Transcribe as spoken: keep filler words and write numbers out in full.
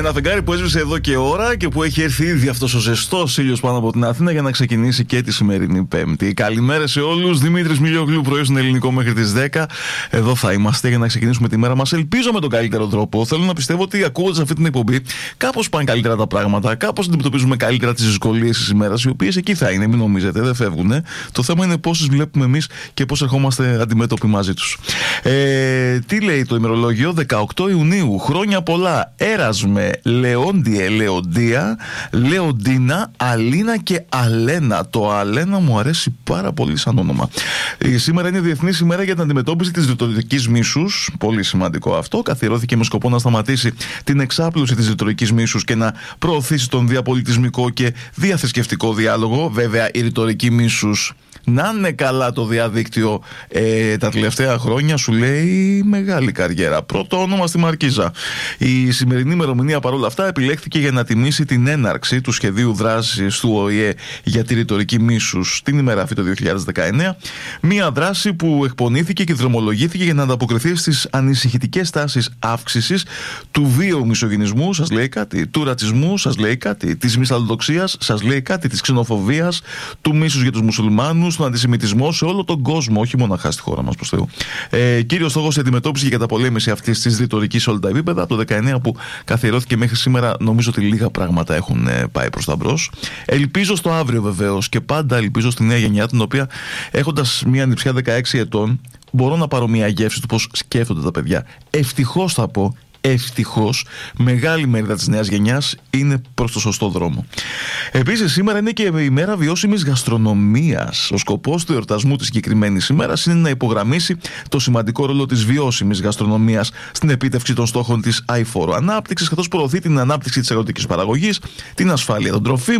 Ένα φεγγάρι που έσβησε εδώ και ώρα και που έχει έρθει ήδη αυτός ο ζεστός ήλιος πάνω από την Αθήνα για να ξεκινήσει και τη σημερινή Πέμπτη. Καλημέρα σε όλους. Δημήτρης Μιλιογλου, πρωί στον Ελληνικό μέχρι τις δέκα. Εδώ θα είμαστε για να ξεκινήσουμε τη μέρα μας. Ελπίζω με τον καλύτερο τρόπο. Θέλω να πιστεύω ότι ακούγοντας αυτή την εκπομπή, κάπως πάνε καλύτερα τα πράγματα. Κάπως αντιμετωπίζουμε καλύτερα τις δυσκολίες της ημέρας, οι οποίες εκεί θα είναι, μην νομίζετε, δεν φεύγουν. Το θέμα είναι πόσες βλέπουμε εμείς και πώς ερχόμαστε αντιμέτωποι μαζί τους. Ε, τι λέει το ημερολόγιο? δεκαοκτώ Ιουνίου. Χρόνια πολλά. Έρασμε, Λεόντιε, Λεοντία, Λεοντίνα, Αλίνα και Αλένα. Το Αλένα μου αρέσει πάρα πολύ σαν όνομα. Ε, σήμερα είναι η Διεθνής ημέρα για την αντιμετώπιση της ρητορικής μίσους. Πολύ σημαντικό αυτό. Καθιερώθηκε με σκοπό να σταματήσει την εξάπλωση της ρητορικής μίσους και να προωθήσει τον διαπολιτισμικό και διαθρησκευτικό διάλογο. Βέβαια, η ρητορική μίσους να είναι καλά το διαδίκτυο ε, τα τελευταία χρόνια σου λέει μεγάλη καριέρα. Πρώτο όνομα στη Μαρκίζα. Η σημερινή ημερομηνία παρόλα αυτά επιλέχθηκε για να τιμήσει την έναρξη του σχεδίου δράσης του Ο Η Ε για τη ρητορική μίσους την ημέρα αυτή το δύο χιλιάδες δεκαεννέα. Μία δράση που εκπονήθηκε και δρομολογήθηκε για να ανταποκριθεί στις ανησυχητικές τάσεις αύξησης του βίαιου μισογυνισμού, σας λέει κάτι, του ρατσισμού, σας λέει κάτι, της μυσαλλοδοξίας, σας λέει κάτι, της ξενοφοβίας, του μίσους για τους μουσουλμάνους, στον αντισημιτισμό σε όλο τον κόσμο, όχι μοναχά στη χώρα μας, προς Θεού. Ε, κύριος στόχος η αντιμετώπιση και καταπολέμηση αυτής της ρητορικής σε όλα τα επίπεδα. Από το δεκαεννέα που καθιερώθηκε μέχρι σήμερα, νομίζω ότι λίγα πράγματα έχουν ε, πάει προς τα μπρος. Ελπίζω στο αύριο βεβαίως και πάντα ελπίζω στη νέα γενιά, την οποία έχοντας μια νηψιά δεκαέξι ετών, μπορώ να πάρω μια γεύση του πώς σκέφτονται τα παιδιά. Ευτυχώς θα πω. Ευτυχώς, μεγάλη μερίδα της νέας γενιάς είναι προς το σωστό δρόμο. Επίσης, σήμερα είναι και η μέρα βιώσιμης γαστρονομίας. Ο σκοπός του εορτασμού της συγκεκριμένης ημέρας είναι να υπογραμμίσει το σημαντικό ρόλο της βιώσιμης γαστρονομίας στην επίτευξη των στόχων της αειφόρου ανάπτυξης, καθώς προωθεί την ανάπτυξη της αγροτικής παραγωγής, την ασφάλεια των τροφίμων,